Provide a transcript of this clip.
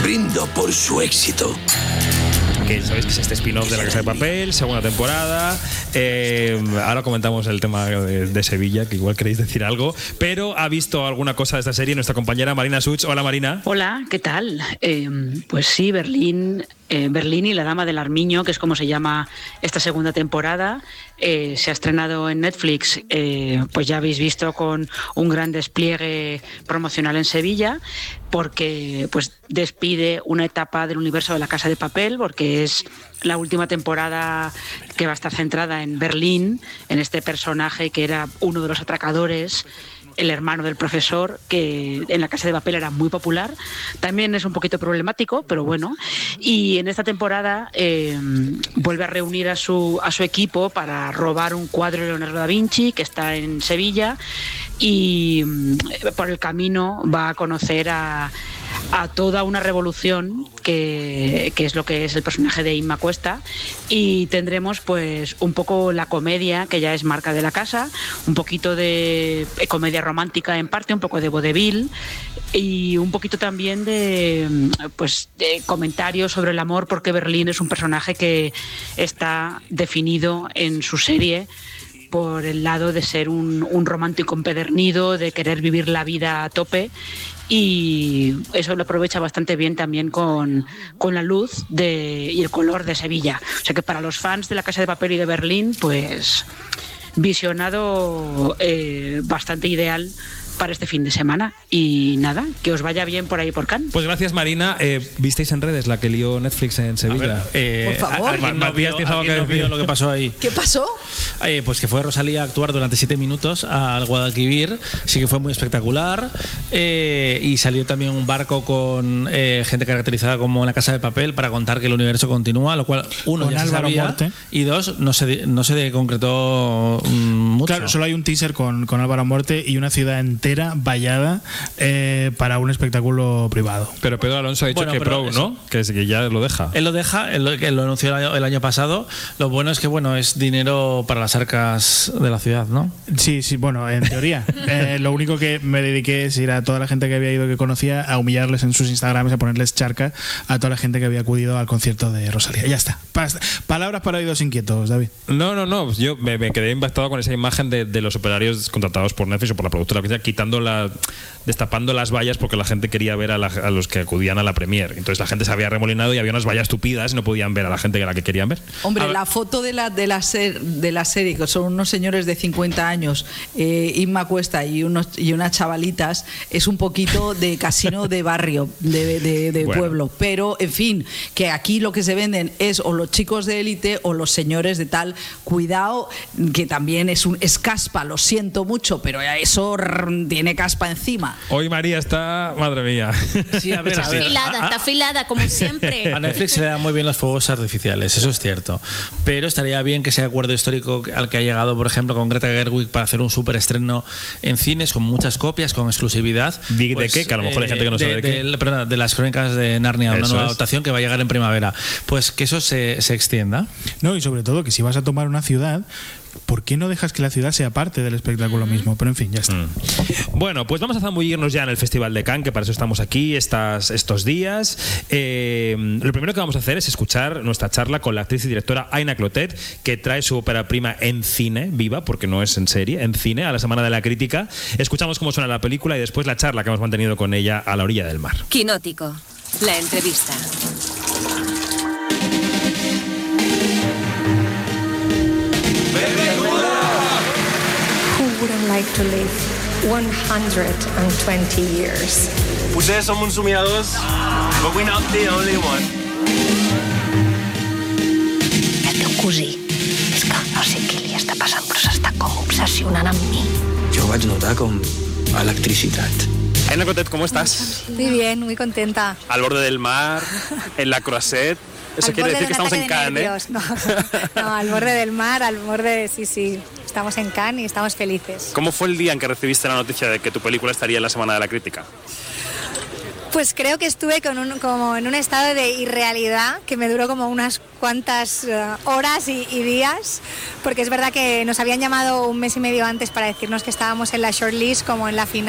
Brindo por su éxito. Que sabéis que es este spin-off de La Casa de Papel, segunda temporada. Ahora comentamos el tema de Sevilla, que igual queréis decir algo, pero ha visto alguna cosa de esta serie nuestra compañera Marina Such. Hola, Marina. Hola, ¿qué tal? Pues sí, Berlín y la Dama del Armiño, que es como se llama esta segunda temporada, se ha estrenado en Netflix, pues ya habéis visto, con un gran despliegue promocional en Sevilla, porque pues despide una etapa del universo de La Casa de Papel, porque es la última temporada que va a estar centrada en Berlín, en este personaje que era uno de los atracadores, el hermano del profesor, que en La Casa de Papel era muy popular. También es un poquito problemático, pero bueno. Y en esta temporada vuelve a reunir a su equipo para robar un cuadro de Leonardo da Vinci, que está en Sevilla, y por el camino va a conocer a toda una revolución que es lo que es el personaje de Inma Cuesta, y tendremos pues un poco la comedia, que ya es marca de la casa, un poquito de comedia romántica en parte, un poco de vodevil y un poquito también de comentarios sobre el amor, porque Berlín es un personaje que está definido en su serie por el lado de ser un romántico empedernido, de querer vivir la vida a tope, y eso lo aprovecha bastante bien también con la luz y el color de Sevilla. O sea que para los fans de La Casa de Papel y de Berlín, pues visionado bastante ideal para este fin de semana. Y nada, que os vaya bien por ahí por Cannes. Pues gracias, Marina. ¿Visteis en redes la que lió Netflix en Sevilla? Por favor. Matías, ¿tienes algo que decir? Lo que pasó ahí. ¿Qué pasó? Pues que fue Rosalía a actuar durante 7 minutos al Guadalquivir. Sí que fue muy espectacular. Y salió también un barco con gente caracterizada como La Casa de Papel para contar que el universo continúa, lo cual, uno, con ya Álvaro se sabía, Morte. y dos, no se concretó mucho. Claro, solo hay un teaser con Álvaro Morte y una ciudad entera vallada para un espectáculo privado. Pero Pedro Alonso ha dicho que pro, ¿no? Que ya lo deja. Él lo deja, él lo anunció el año pasado. Lo bueno es que es dinero para las arcas de la ciudad, ¿no? Sí, bueno, en teoría. Lo único que me dediqué es ir a toda la gente que había ido, que conocía, a humillarles en sus Instagrams, a ponerles charca a toda la gente que había acudido al concierto de Rosalía. Ya está. Palabras para oídos inquietos, David. No. Yo me quedé impactado con esa imagen de los operarios contratados por Netflix o por la productora, que sea, destapando las vallas, porque la gente quería ver a los que acudían a la premier. Entonces la gente se había remolinado y había unas vallas tupidas y no podían ver a la gente que querían ver. Hombre, la foto de la serie, que son unos señores de 50 años, Inma Cuesta y unas chavalitas, es un poquito de casino de barrio, de pueblo. Pero, en fin, que aquí lo que se venden es o los chicos de élite o los señores de tal. Cuidado, que también es caspa, lo siento mucho, pero eso tiene caspa encima. Hoy María está, madre mía. Sí, a ver. Está afilada, como siempre. A Netflix se le dan muy bien los fuegos artificiales, eso es cierto. Pero estaría bien que ese acuerdo histórico al que ha llegado, por ejemplo, con Greta Gerwig para hacer un superestreno en cines con muchas copias, con exclusividad. ¿De qué? Que a lo mejor hay gente que no sabe de qué. Perdón, de las Crónicas de Narnia, una nueva adaptación que va a llegar en primavera. Pues que eso se extienda. No, y sobre todo que si vas a tomar una ciudad, ¿por qué no dejas que la ciudad sea parte del espectáculo mismo? Pero en fin, ya está. Bueno, pues vamos a zambullirnos ya en el Festival de Cannes, que para eso estamos aquí estos días. Lo primero que vamos a hacer es escuchar nuestra charla con la actriz y directora Aina Clotet, que trae su ópera prima en cine, viva, porque no es en serie, en cine, a la Semana de la Crítica. Escuchamos cómo suena la película y después la charla que hemos mantenido con ella a la orilla del mar. Quinótico, la entrevista. Wouldn't like to live 120 years. Potser som uns somiadors, but we're not the only one. El teu cosí, és que no sé què li està passant, però s'està com obsessionant amb mi. Jo vaig notar com electricitat. Aina Clotet, ¿cómo estás? Muy bien, muy contenta. Al borde del mar, en la Croisette. Eso quiere decir que estamos en Cannes, ¿eh? No, al borde del mar, sí. Estamos en Cannes y estamos felices. ¿Cómo fue el día en que recibiste la noticia de que tu película estaría en la Semana de la Crítica? Pues creo que estuve como en un estado de irrealidad que me duró como unas cuantas horas y días, porque es verdad que nos habían llamado un mes y medio antes para decirnos que estábamos en la shortlist, como en la final.